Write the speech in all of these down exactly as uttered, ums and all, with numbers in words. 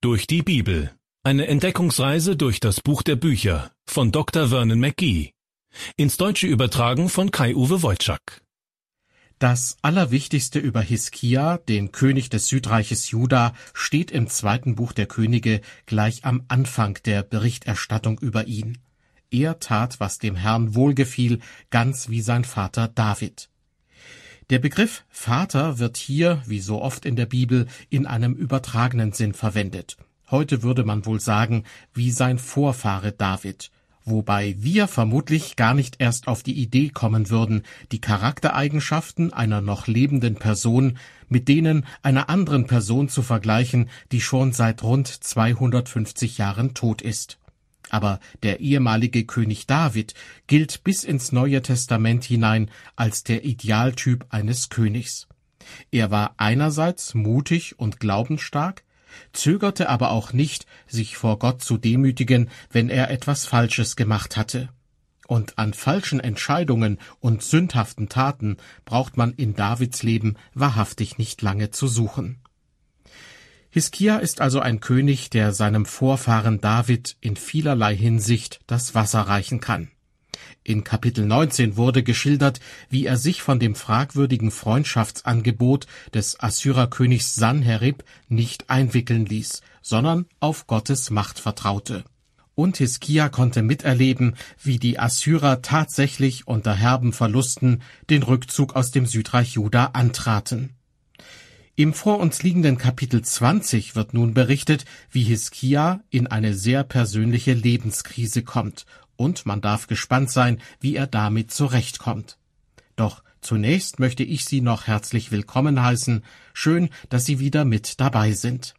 Durch die Bibel. Eine Entdeckungsreise durch das Buch der Bücher von Doktor Vernon McGee. Ins Deutsche übertragen von Kai-Uwe Wojczak. Das Allerwichtigste über Hiskia, den König des Südreiches Juda, steht im zweiten Buch der Könige gleich am Anfang der Berichterstattung über ihn. Er tat, was dem Herrn wohlgefiel, ganz wie sein Vater David. Der Begriff Vater wird hier, wie so oft in der Bibel, in einem übertragenen Sinn verwendet. Heute würde man wohl sagen, wie sein Vorfahre David, wobei wir vermutlich gar nicht erst auf die Idee kommen würden, die Charaktereigenschaften einer noch lebenden Person mit denen einer anderen Person zu vergleichen, die schon seit rund zweihundertfünfzig Jahren tot ist. Aber der ehemalige König David gilt bis ins Neue Testament hinein als der Idealtyp eines Königs. Er war einerseits mutig und glaubensstark, zögerte aber auch nicht, sich vor Gott zu demütigen, wenn er etwas Falsches gemacht hatte. Und an falschen Entscheidungen und sündhaften Taten braucht man in Davids Leben wahrhaftig nicht lange zu suchen. Hiskia ist also ein König, der seinem Vorfahren David in vielerlei Hinsicht das Wasser reichen kann. In Kapitel neunzehn wurde geschildert, wie er sich von dem fragwürdigen Freundschaftsangebot des Assyrerkönigs Sanherib nicht einwickeln ließ, sondern auf Gottes Macht vertraute. Und Hiskia konnte miterleben, wie die Assyrer tatsächlich unter herben Verlusten den Rückzug aus dem Südreich Juda antraten. Im vor uns liegenden Kapitel zwanzig wird nun berichtet, wie Hiskia in eine sehr persönliche Lebenskrise kommt, und man darf gespannt sein, wie er damit zurechtkommt. Doch zunächst möchte ich Sie noch herzlich willkommen heißen. Schön, dass Sie wieder mit dabei sind.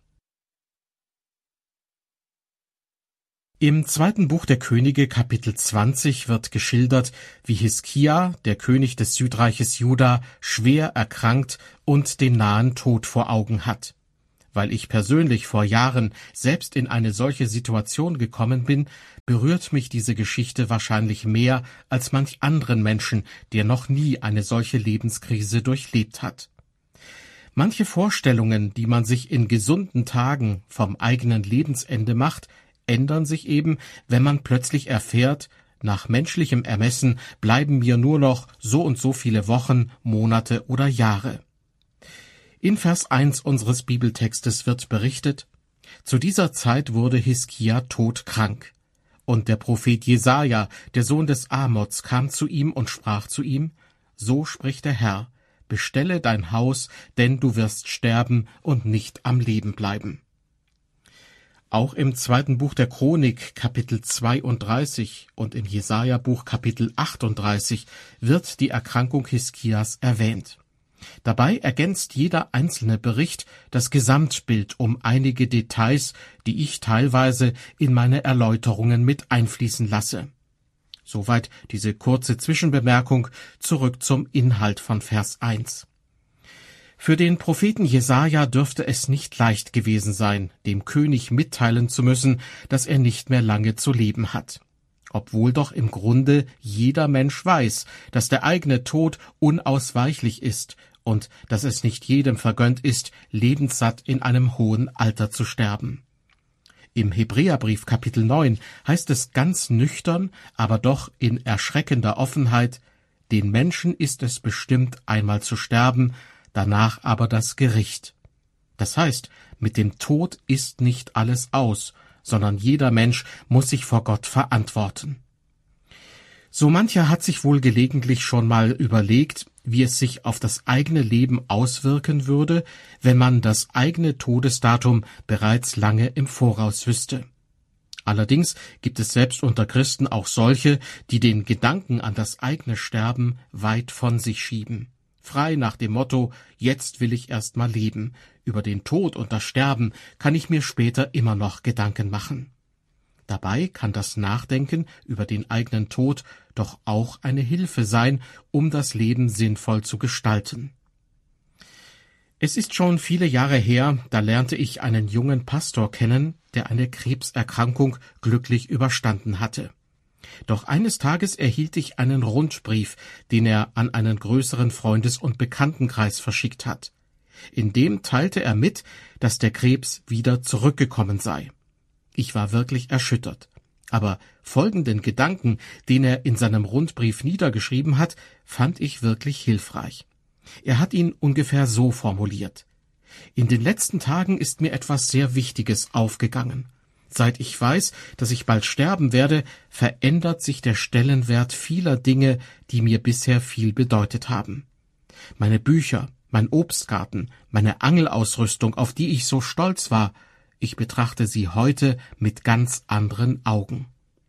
Im zweiten Buch der Könige, Kapitel zwanzig, wird geschildert, wie Hiskia, der König des Südreiches Juda, schwer erkrankt und den nahen Tod vor Augen hat. Weil ich persönlich vor Jahren selbst in eine solche Situation gekommen bin, berührt mich diese Geschichte wahrscheinlich mehr als manch anderen Menschen, der noch nie eine solche Lebenskrise durchlebt hat. Manche Vorstellungen, die man sich in gesunden Tagen vom eigenen Lebensende macht, ändern sich eben, wenn man plötzlich erfährt, nach menschlichem Ermessen bleiben mir nur noch so und so viele Wochen, Monate oder Jahre. In Vers eins unseres Bibeltextes wird berichtet: Zu dieser Zeit wurde Hiskia todkrank. Und der Prophet Jesaja, der Sohn des Amoz, kam zu ihm und sprach zu ihm: So spricht der Herr, bestelle dein Haus, denn du wirst sterben und nicht am Leben bleiben. Auch im zweiten Buch der Chronik, Kapitel zweiunddreißig, und im Jesaja-Buch Kapitel achtunddreißig wird die Erkrankung Hiskias erwähnt. Dabei ergänzt jeder einzelne Bericht das Gesamtbild um einige Details, die ich teilweise in meine Erläuterungen mit einfließen lasse. Soweit diese kurze Zwischenbemerkung. Zurück zum Inhalt von Vers eins. Für den Propheten Jesaja dürfte es nicht leicht gewesen sein, dem König mitteilen zu müssen, dass er nicht mehr lange zu leben hat. Obwohl doch im Grunde jeder Mensch weiß, dass der eigene Tod unausweichlich ist und dass es nicht jedem vergönnt ist, lebenssatt in einem hohen Alter zu sterben. Im Hebräerbrief Kapitel neun heißt es ganz nüchtern, aber doch in erschreckender Offenheit: Den Menschen ist es bestimmt, einmal zu sterben, danach aber das Gericht. Das heißt, mit dem Tod ist nicht alles aus, sondern jeder Mensch muss sich vor Gott verantworten. So mancher hat sich wohl gelegentlich schon mal überlegt, wie es sich auf das eigene Leben auswirken würde, wenn man das eigene Todesdatum bereits lange im Voraus wüsste. Allerdings gibt es selbst unter Christen auch solche, die den Gedanken an das eigene Sterben weit von sich schieben. Frei nach dem Motto: Jetzt will ich erst mal leben. Über den Tod und das Sterben kann ich mir später immer noch Gedanken machen. Dabei kann das Nachdenken über den eigenen Tod doch auch eine Hilfe sein, um das Leben sinnvoll zu gestalten. Es ist schon viele Jahre her, da lernte ich einen jungen Pastor kennen, der eine Krebserkrankung glücklich überstanden hatte. Doch eines Tages erhielt ich einen Rundbrief, den er an einen größeren Freundes- und Bekanntenkreis verschickt hat. In dem teilte er mit, dass der Krebs wieder zurückgekommen sei. Ich war wirklich erschüttert. Aber folgenden Gedanken, den er in seinem Rundbrief niedergeschrieben hat, fand ich wirklich hilfreich. Er hat ihn ungefähr so formuliert: In den letzten Tagen ist mir etwas sehr Wichtiges aufgegangen. Seit ich weiß, dass ich bald sterben werde, verändert sich der Stellenwert vieler Dinge, die mir bisher viel bedeutet haben. Meine Bücher, mein Obstgarten, meine Angelausrüstung, auf die ich so stolz war, ich betrachte sie heute mit ganz anderen Augen.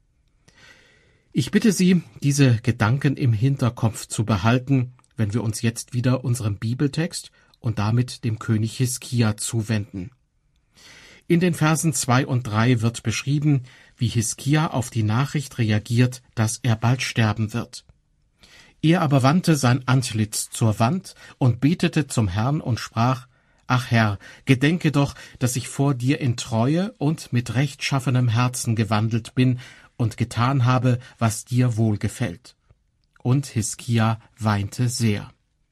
Ich bitte Sie, diese Gedanken im Hinterkopf zu behalten, wenn wir uns jetzt wieder unserem Bibeltext und damit dem König Hiskia zuwenden. In den Versen zwei und drei wird beschrieben, wie Hiskia auf die Nachricht reagiert, dass er bald sterben wird. Er aber wandte sein Antlitz zur Wand und betete zum Herrn und sprach: Ach Herr, gedenke doch, dass ich vor dir in Treue und mit rechtschaffenem Herzen gewandelt bin und getan habe, was dir wohlgefällt. Und Hiskia weinte sehr.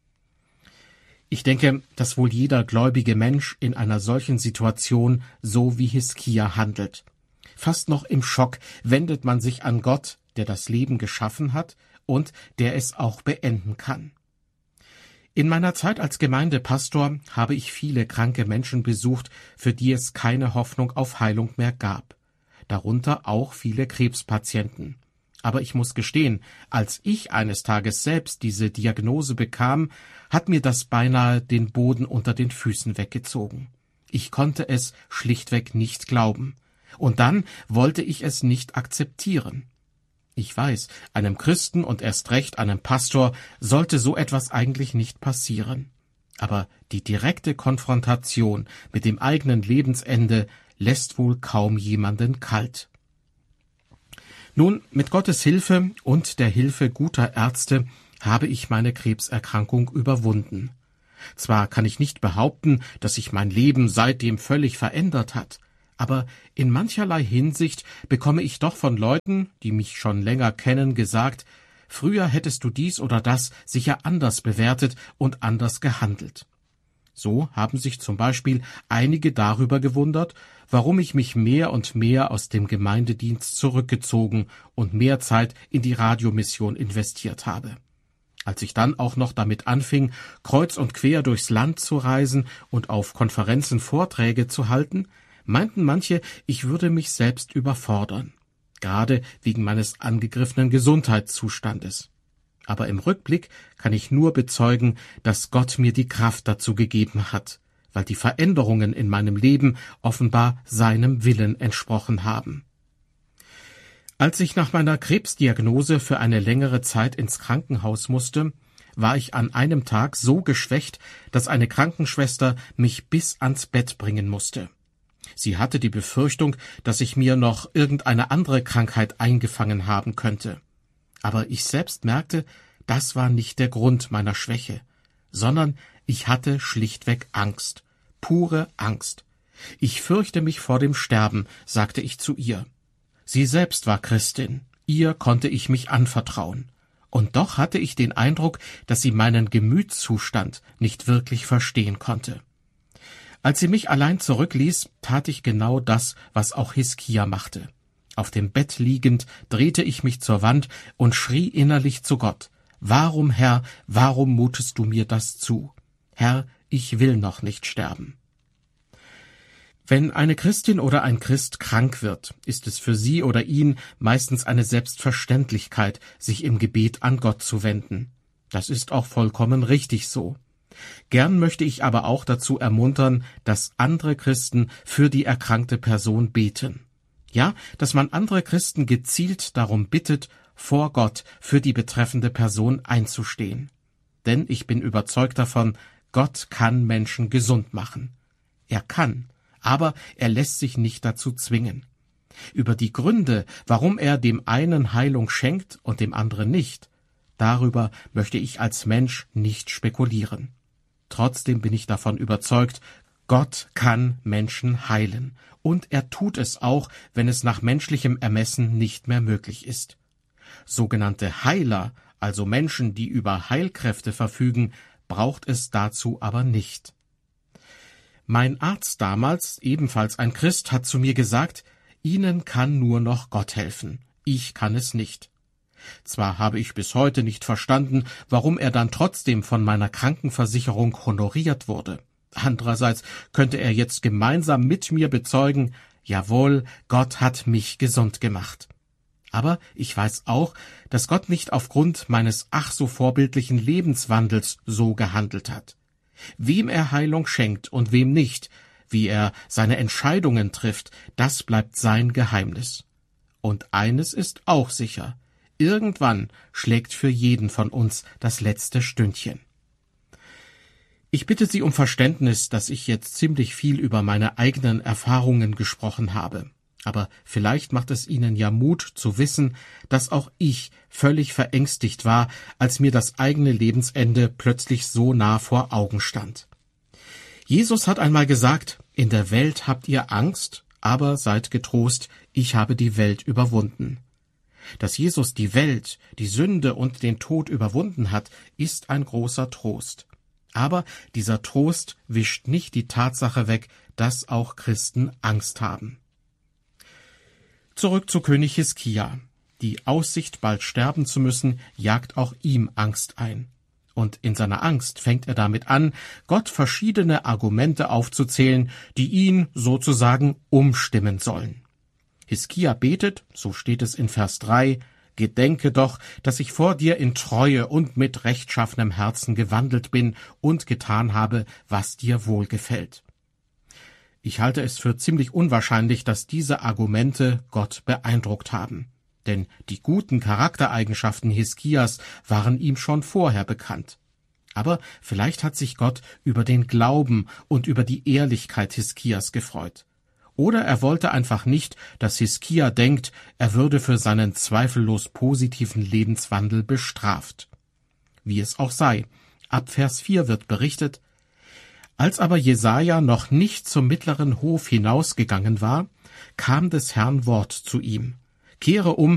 Ich denke, dass wohl jeder gläubige Mensch in einer solchen Situation so wie Hiskia handelt. Fast noch im Schock wendet man sich an Gott, der das Leben geschaffen hat und der es auch beenden kann. In meiner Zeit als Gemeindepastor habe ich viele kranke Menschen besucht, für die es keine Hoffnung auf Heilung mehr gab. Darunter auch viele Krebspatienten. Aber ich muss gestehen, als ich eines Tages selbst diese Diagnose bekam, hat mir das beinahe den Boden unter den Füßen weggezogen. Ich konnte es schlichtweg nicht glauben. Und dann wollte ich es nicht akzeptieren. Ich weiß, einem Christen und erst recht einem Pastor sollte so etwas eigentlich nicht passieren. Aber die direkte Konfrontation mit dem eigenen Lebensende lässt wohl kaum jemanden kalt. Nun, mit Gottes Hilfe und der Hilfe guter Ärzte habe ich meine Krebserkrankung überwunden. Zwar kann ich nicht behaupten, dass sich mein Leben seitdem völlig verändert hat, aber in mancherlei Hinsicht bekomme ich doch von Leuten, die mich schon länger kennen, gesagt: Früher hättest du dies oder das sicher anders bewertet und anders gehandelt. So haben sich zum Beispiel einige darüber gewundert, warum ich mich mehr und mehr aus dem Gemeindedienst zurückgezogen und mehr Zeit in die Radiomission investiert habe. Als ich dann auch noch damit anfing, kreuz und quer durchs Land zu reisen und auf Konferenzen Vorträge zu halten, meinten manche, ich würde mich selbst überfordern, gerade wegen meines angegriffenen Gesundheitszustandes. Aber im Rückblick kann ich nur bezeugen, dass Gott mir die Kraft dazu gegeben hat, weil die Veränderungen in meinem Leben offenbar seinem Willen entsprochen haben. Als ich nach meiner Krebsdiagnose für eine längere Zeit ins Krankenhaus musste, war ich an einem Tag so geschwächt, dass eine Krankenschwester mich bis ans Bett bringen musste. Sie hatte die Befürchtung, dass ich mir noch irgendeine andere Krankheit eingefangen haben könnte. Aber ich selbst merkte, das war nicht der Grund meiner Schwäche, sondern ich hatte schlichtweg Angst, pure Angst. Ich fürchte mich vor dem Sterben, sagte ich zu ihr. Sie selbst war Christin, ihr konnte ich mich anvertrauen. Und doch hatte ich den Eindruck, dass sie meinen Gemütszustand nicht wirklich verstehen konnte. Als sie mich allein zurückließ, tat ich genau das, was auch Hiskia machte. Auf dem Bett liegend drehte ich mich zur Wand und schrie innerlich zu Gott: Warum, Herr, warum mutest du mir das zu? Herr, ich will noch nicht sterben. Wenn eine Christin oder ein Christ krank wird, ist es für sie oder ihn meistens eine Selbstverständlichkeit, sich im Gebet an Gott zu wenden. Das ist auch vollkommen richtig so. Gern möchte ich aber auch dazu ermuntern, dass andere Christen für die erkrankte Person beten. Ja, dass man andere Christen gezielt darum bittet, vor Gott für die betreffende Person einzustehen. Denn ich bin überzeugt davon, Gott kann Menschen gesund machen. Er kann, aber er lässt sich nicht dazu zwingen. Über die Gründe, warum er dem einen Heilung schenkt und dem anderen nicht, darüber möchte ich als Mensch nicht spekulieren. Trotzdem bin ich davon überzeugt, Gott kann Menschen heilen, und er tut es auch, wenn es nach menschlichem Ermessen nicht mehr möglich ist. Sogenannte Heiler, also Menschen, die über Heilkräfte verfügen, braucht es dazu aber nicht. Mein Arzt damals, ebenfalls ein Christ, hat zu mir gesagt, Ihnen kann nur noch Gott helfen. Ich kann es nicht. Zwar habe ich bis heute nicht verstanden, warum er dann trotzdem von meiner Krankenversicherung honoriert wurde. Andererseits könnte er jetzt gemeinsam mit mir bezeugen, jawohl, Gott hat mich gesund gemacht. Aber ich weiß auch, dass Gott nicht aufgrund meines ach so vorbildlichen Lebenswandels so gehandelt hat. Wem er Heilung schenkt und wem nicht, wie er seine Entscheidungen trifft, das bleibt sein Geheimnis. Und eines ist auch sicher: Irgendwann schlägt für jeden von uns das letzte Stündchen. Ich bitte Sie um Verständnis, dass ich jetzt ziemlich viel über meine eigenen Erfahrungen gesprochen habe. Aber vielleicht macht es Ihnen ja Mut zu wissen, dass auch ich völlig verängstigt war, als mir das eigene Lebensende plötzlich so nah vor Augen stand. Jesus hat einmal gesagt, in der Welt habt ihr Angst, aber seid getrost, ich habe die Welt überwunden. Dass Jesus die Welt, die Sünde und den Tod überwunden hat, ist ein großer Trost. Aber dieser Trost wischt nicht die Tatsache weg, dass auch Christen Angst haben. Zurück zu König Hiskia. Die Aussicht, bald sterben zu müssen, jagt auch ihm Angst ein. Und in seiner Angst fängt er damit an, Gott verschiedene Argumente aufzuzählen, die ihn sozusagen umstimmen sollen. Hiskia betet, so steht es in Vers drei, »Gedenke doch, dass ich vor dir in Treue und mit rechtschaffenem Herzen gewandelt bin und getan habe, was dir wohlgefällt.« Ich halte es für ziemlich unwahrscheinlich, dass diese Argumente Gott beeindruckt haben. Denn die guten Charaktereigenschaften Hiskias waren ihm schon vorher bekannt. Aber vielleicht hat sich Gott über den Glauben und über die Ehrlichkeit Hiskias gefreut. Oder er wollte einfach nicht, dass Hiskia denkt, er würde für seinen zweifellos positiven Lebenswandel bestraft. Wie es auch sei, ab Vers vier wird berichtet: Als aber Jesaja noch nicht zum mittleren Hof hinausgegangen war, kam des Herrn Wort zu ihm: Kehre um